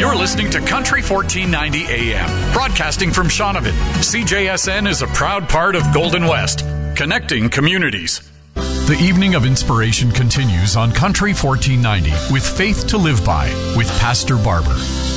You're listening to Country 1490 AM, broadcasting from Shaunavon. CJSN is a proud part of Golden West, connecting communities. The evening of inspiration continues on Country 1490 with Faith to Live By with Pastor Barber.